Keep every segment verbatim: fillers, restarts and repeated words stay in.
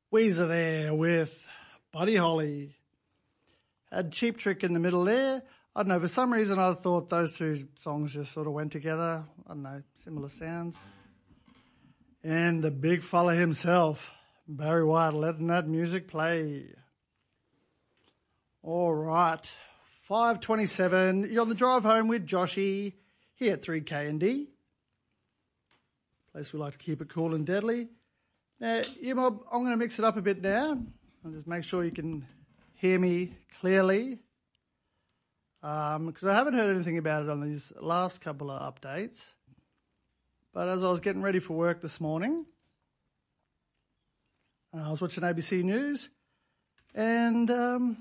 Weezer there with Buddy Holly. Had Cheap Trick in the middle there. I don't know, for some reason I thought those two songs just sort of went together. I don't know, similar sounds. And the big fella himself, Barry White, letting that music play. All right, five twenty-seven. You're on the drive home with Joshy here at three K and D. Place we like to keep it cool and deadly. Now, you mob, I'm going to mix it up a bit now. I'll just make sure you can hear me clearly. Because um, I haven't heard anything about it on these last couple of updates. But as I was getting ready for work this morning, uh, I was watching A B C News, and um,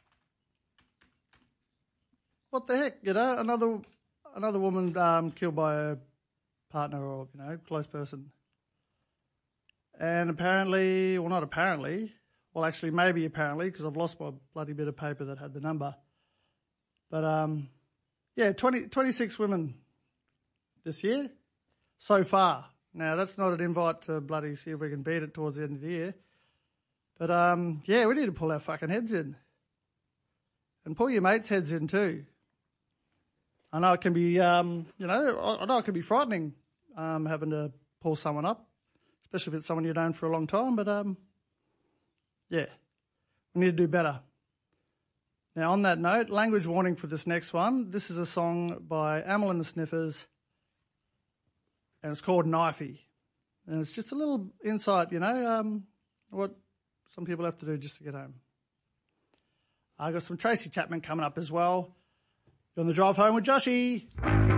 what the heck, you know, another another woman um, killed by a partner or, you know, close person. And apparently, well, not apparently, well, actually, maybe apparently, because I've lost my bloody bit of paper that had the number. But, um, yeah, twenty, twenty-six women this year so far. Now, that's not an invite to bloody see if we can beat it towards the end of the year. But, um, yeah, we need to pull our fucking heads in. And pull your mates' heads in too. I know it can be, um, you know, I know it can be frightening um, having to pull someone up, especially if it's someone you've known for a long time. But, um, yeah, we need to do better. Now, on that note, language warning for this next one. This is a song by Amyl and the Sniffers, and it's called Knifey. And it's just a little insight, you know, um, what some people have to do just to get home. I got some Tracy Chapman coming up as well. You're on the drive home with Joshy.